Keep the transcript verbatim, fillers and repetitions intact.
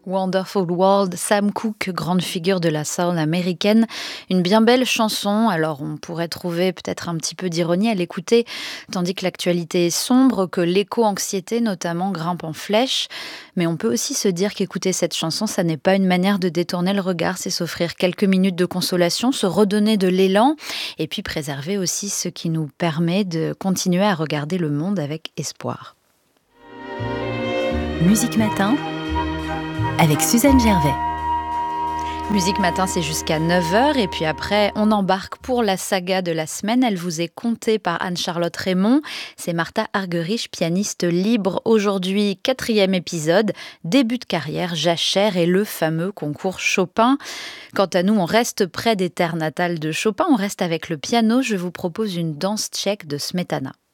Wonderful World, Sam Cooke, grande figure de la soul américaine. Une bien belle chanson, alors on pourrait trouver peut-être un petit peu d'ironie à l'écouter, tandis que l'actualité est sombre, que l'éco-anxiété notamment grimpe en flèche. Mais on peut aussi se dire qu'écouter cette chanson, ça n'est pas une manière de détourner le regard, c'est s'offrir quelques minutes de consolation, se redonner de l'élan, et puis préserver aussi ce qui nous permet de continuer à regarder le monde avec espoir. Musique Matin avec Suzanne Gervais. Musique Matin, c'est jusqu'à neuf heures et puis après, on embarque pour la saga de la semaine. Elle vous est contée par Anne-Charlotte Raymond. C'est Martha Argerich, pianiste libre. Aujourd'hui, quatrième épisode, début de carrière, jachère et le fameux concours Chopin. Quant à nous, on reste près des terres natales de Chopin. On reste avec le piano. Je vous propose une danse tchèque de Smetana.